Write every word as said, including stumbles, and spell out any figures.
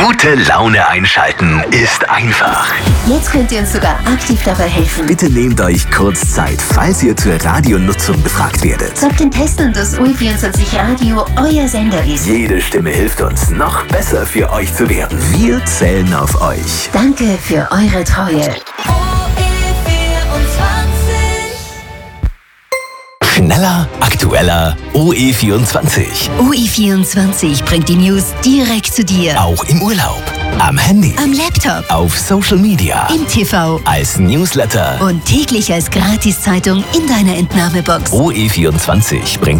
Gute Laune einschalten ist einfach. Jetzt könnt ihr uns sogar aktiv dabei helfen. Bitte nehmt euch kurz Zeit, falls ihr zur Radionutzung befragt werdet. Sagt den Testern, dass O E vierundzwanzig Radio euer Sender ist. Jede Stimme hilft uns, noch besser für euch zu werden. Wir zählen auf euch. Danke für eure Treue. Schneller, aktueller, O E vierundzwanzig. O E vierundzwanzig bringt die News direkt zu dir. Auch im Urlaub, am Handy, Am Laptop, auf Social Media, im T V als Newsletter. und täglich als Gratiszeitung in deiner Entnahmebox. O E vierundzwanzig bringt